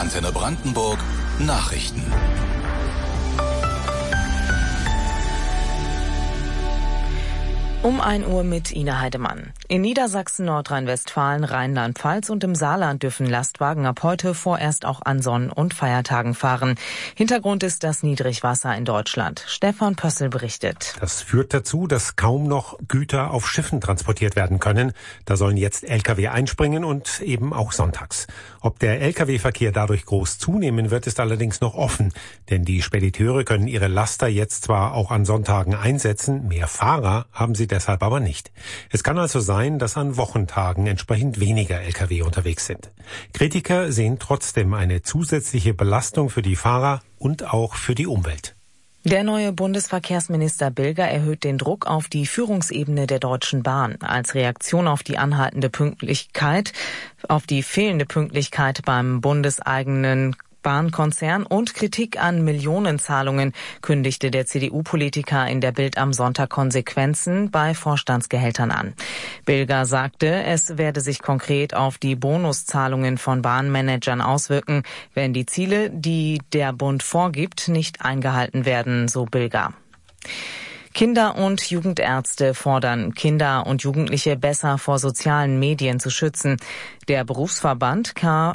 Antenne Brandenburg Nachrichten. Um 1 Uhr mit Ina Heidemann. In Niedersachsen, Nordrhein-Westfalen, Rheinland-Pfalz und im Saarland dürfen Lastwagen ab heute vorerst auch an Sonn- und Feiertagen fahren. Hintergrund ist das Niedrigwasser in Deutschland. Stefan Pössl berichtet. Das führt dazu, dass kaum noch Güter auf Schiffen transportiert werden können. Da sollen jetzt Lkw einspringen und eben auch sonntags. Ob der Lkw-Verkehr dadurch groß zunehmen wird, ist allerdings noch offen. Denn die Spediteure können ihre Laster jetzt zwar auch an Sonntagen einsetzen, mehr Fahrer haben sie deshalb aber nicht. Es kann also sein, dass an Wochentagen entsprechend weniger Lkw unterwegs sind. Kritiker sehen trotzdem eine zusätzliche Belastung für die Fahrer und auch für die Umwelt. Der neue Bundesverkehrsminister Bilger erhöht den Druck auf die Führungsebene der Deutschen Bahn. Als Reaktion auf die fehlende Pünktlichkeit beim bundeseigenen Bahnkonzern und Kritik an Millionenzahlungen kündigte der CDU-Politiker in der Bild am Sonntag Konsequenzen bei Vorstandsgehältern an. Bilger sagte, es werde sich konkret auf die Bonuszahlungen von Bahnmanagern auswirken, wenn die Ziele, die der Bund vorgibt, nicht eingehalten werden, so Bilger. Kinder- und Jugendärzte fordern, Kinder und Jugendliche besser vor sozialen Medien zu schützen. Der Berufsverband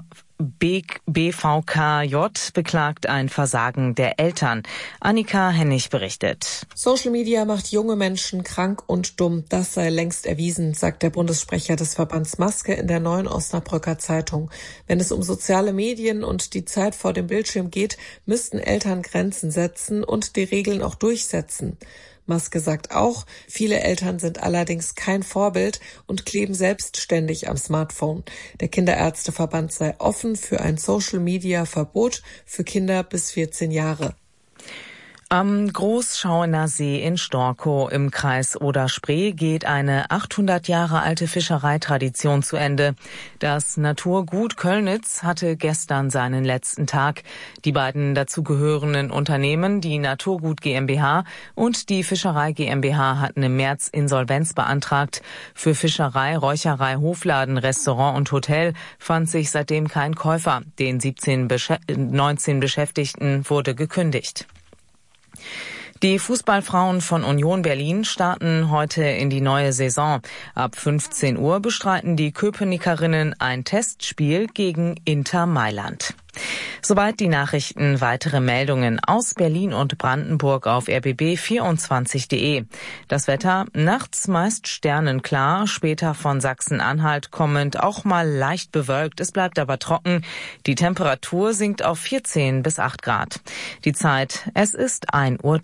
BVKJ beklagt ein Versagen der Eltern. Annika Hennig berichtet. Social Media macht junge Menschen krank und dumm. Das sei längst erwiesen, sagt der Bundessprecher des Verbands Maske in der Neuen Osnabrücker Zeitung. Wenn es um soziale Medien und die Zeit vor dem Bildschirm geht, müssten Eltern Grenzen setzen und die Regeln auch durchsetzen. Maske sagt auch, viele Eltern sind allerdings kein Vorbild und kleben selbstständig am Smartphone. Der Kinderärzteverband sei offen für ein Social-Media-Verbot für Kinder bis 14 Jahre. Am Großschauener See in Storkow im Kreis Oder-Spree geht eine 800 Jahre alte Fischereitradition zu Ende. Das Naturgut Köllnitz hatte gestern seinen letzten Tag. Die beiden dazugehörenden Unternehmen, die Naturgut GmbH und die Fischerei GmbH, hatten im März Insolvenz beantragt. Für Fischerei, Räucherei, Hofladen, Restaurant und Hotel fand sich seitdem kein Käufer. Den 19 Beschäftigten wurde gekündigt. Die Fußballfrauen von Union Berlin starten heute in die neue Saison. Ab 15 Uhr bestreiten die Köpenickerinnen ein Testspiel gegen Inter Mailand. Soweit die Nachrichten. Weitere Meldungen aus Berlin und Brandenburg auf rbb24.de. Das Wetter nachts meist sternenklar, später von Sachsen-Anhalt kommend auch mal leicht bewölkt. Es bleibt aber trocken. Die Temperatur sinkt auf 14 bis 8 Grad. Die Zeit, es ist 1:03 Uhr.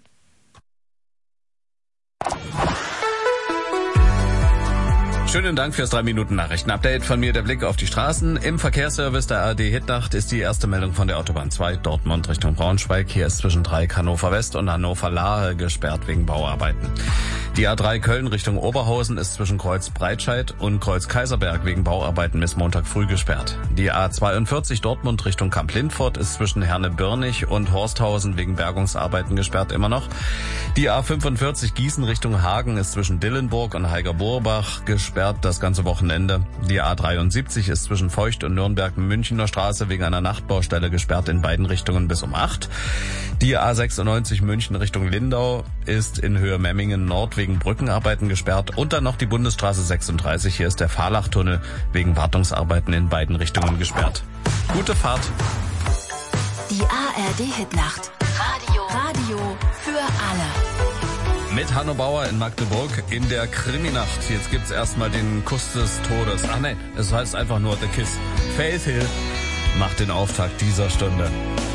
Schönen Dank fürs 3-Minuten-Nachrichten-Update. Von mir der Blick auf die Straßen. Im Verkehrsservice der ARD Hitnacht ist die erste Meldung von der Autobahn 2 Dortmund Richtung Braunschweig. Hier ist zwischen Dreieck Hannover West und Hannover Lahe gesperrt wegen Bauarbeiten. Die A3 Köln Richtung Oberhausen ist zwischen Kreuz Breitscheid und Kreuz Kaiserberg wegen Bauarbeiten bis Montag früh gesperrt. Die A42 Dortmund Richtung Kamp-Lindfort ist zwischen Herne-Börnig und Horsthausen wegen Bergungsarbeiten gesperrt immer noch. Die A45 Gießen Richtung Hagen ist zwischen Dillenburg und Heiger-Burbach gesperrt das ganze Wochenende. Die A73 ist zwischen Feucht und Nürnberg-Münchener Straße wegen einer Nachtbaustelle gesperrt in beiden Richtungen bis um 8. Die A96 München Richtung Lindau ist in Höhe Memmingen Nord wegen Brückenarbeiten gesperrt. Und dann noch die Bundesstraße 36. Hier ist der Fahrlachtunnel wegen Wartungsarbeiten in beiden Richtungen gesperrt. Gute Fahrt. Die ARD-Hitnacht. Radio für alle. Mit Hanno Bauer in Magdeburg in der Kriminacht. Jetzt gibt's erstmal den Kuss des Todes. Ach nein, es heißt einfach nur The Kiss. Faith Hill macht den Auftakt dieser Stunde.